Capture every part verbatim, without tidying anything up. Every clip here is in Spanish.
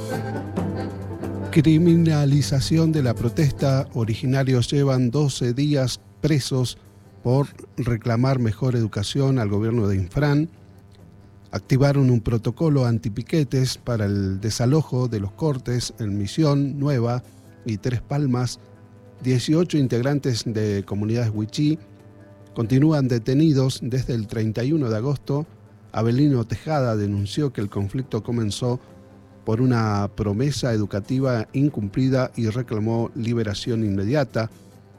Criminalización de la protesta. Originarios llevan doce días presos por reclamar mejor educación al gobierno de Infran. Activaron un protocolo antipiquetes para el desalojo de los cortes en Misión, Nueva y Tres Palmas. dieciocho integrantes de comunidades wichí continúan detenidos desde el treinta y uno de agosto. Avelino Tejada denunció que el conflicto comenzó por una promesa educativa incumplida y reclamó liberación inmediata.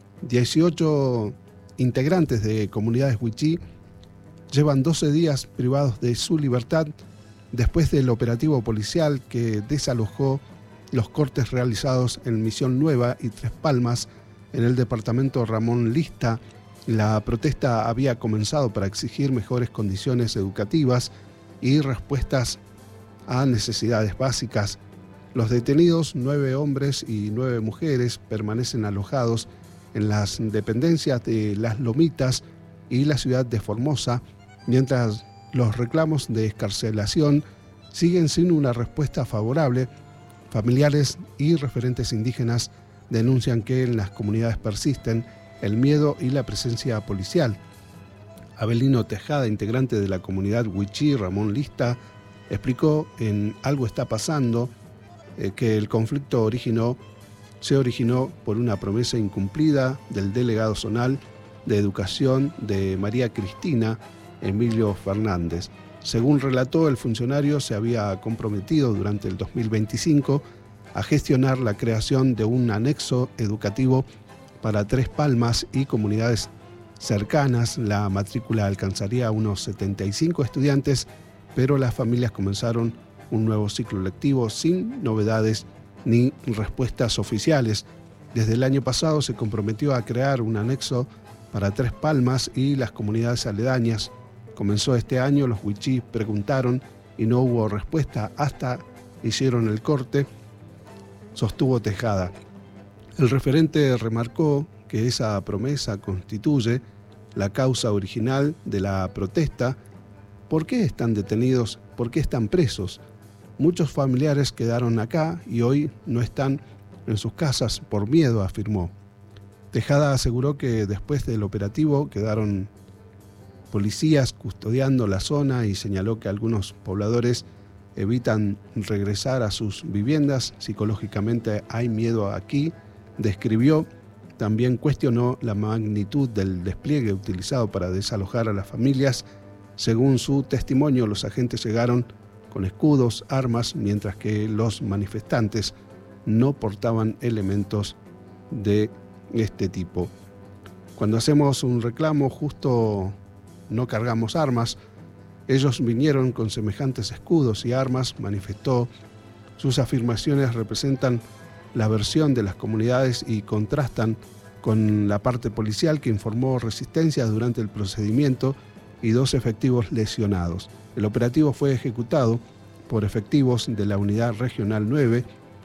dieciocho integrantes de comunidades wichí llevan doce días privados de su libertad después del operativo policial que desalojó los cortes realizados en Misión Nueva y Tres Palmas en el departamento Ramón Lista. La protesta había comenzado para exigir mejores condiciones educativas y respuestas a necesidades básicas. Los detenidos, nueve hombres y nueve mujeres, permanecen alojados en las dependencias de Las Lomitas y la ciudad de Formosa, mientras los reclamos de excarcelación siguen sin una respuesta favorable. Familiares y referentes indígenas denuncian que en las comunidades persisten el miedo y la presencia policial. Avelino Tejada, integrante de la comunidad wichí Ramón Lista, explicó en Algo está pasando eh, que el conflicto originó, se originó por una promesa incumplida del delegado zonal de educación de María Cristina Emilio Fernández. Según relató, el funcionario se había comprometido durante el dos mil veinticinco a gestionar la creación de un anexo educativo para Tres Palmas y comunidades cercanas. La matrícula alcanzaría a unos setenta y cinco estudiantes, pero las familias comenzaron un nuevo ciclo lectivo sin novedades ni respuestas oficiales. Desde el año pasado se comprometió a crear un anexo para Tres Palmas y las comunidades aledañas. Comenzó este año, los wichí preguntaron y no hubo respuesta hasta hicieron el corte, sostuvo Tejada. El referente remarcó que esa promesa constituye la causa original de la protesta. ¿Por qué están detenidos? ¿Por qué están presos? Muchos familiares quedaron acá y hoy no están en sus casas por miedo, afirmó. Tejada aseguró que después del operativo quedaron policías custodiando la zona y señaló que algunos pobladores evitan regresar a sus viviendas. Psicológicamente hay miedo aquí, describió. También cuestionó la magnitud del despliegue utilizado para desalojar a las familias. Según su testimonio, los agentes llegaron con escudos, armas, mientras que los manifestantes no portaban elementos de este tipo. Cuando hacemos un reclamo, justo no cargamos armas. Ellos vinieron con semejantes escudos y armas, manifestó. Sus afirmaciones representan la versión de las comunidades y contrastan con la parte policial, que informó resistencia durante el procedimiento y dos efectivos lesionados. El operativo fue ejecutado por efectivos de la Unidad Regional nueve,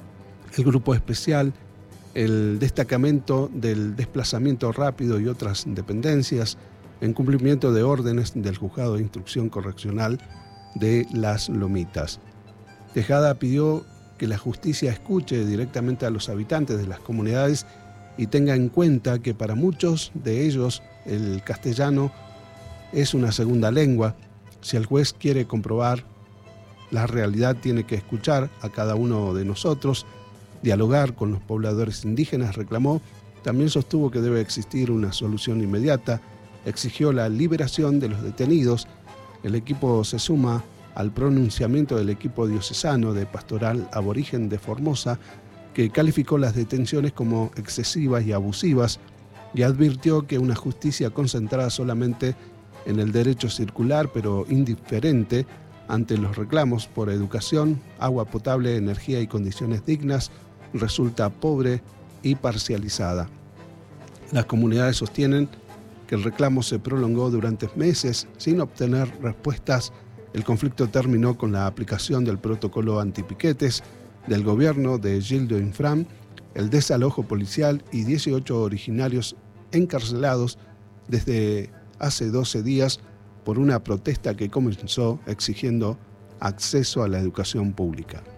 el Grupo Especial, el Destacamento del Desplazamiento Rápido y otras dependencias, en cumplimiento de órdenes del Juzgado de Instrucción Correccional de Las Lomitas. Tejada pidió que la justicia escuche directamente a los habitantes de las comunidades y tenga en cuenta que para muchos de ellos el castellano es una segunda lengua. Si el juez quiere comprobar la realidad, tiene que escuchar a cada uno de nosotros, dialogar con los pobladores indígenas, reclamó. También sostuvo que debe existir una solución inmediata, exigió la liberación de los detenidos. El equipo se suma al pronunciamiento del equipo diocesano de Pastoral Aborigen de Formosa, que calificó las detenciones como excesivas y abusivas y advirtió que una justicia concentrada solamente en el derecho circular, pero indiferente ante los reclamos por educación, agua potable, energía y condiciones dignas, resulta pobre y parcializada. Las comunidades sostienen que el reclamo se prolongó durante meses sin obtener respuestas. El conflicto terminó con la aplicación del protocolo antipiquetes del gobierno de Gildo Infran, el desalojo policial y dieciocho originarios encarcelados desde hace doce días por una protesta que comenzó exigiendo acceso a la educación pública.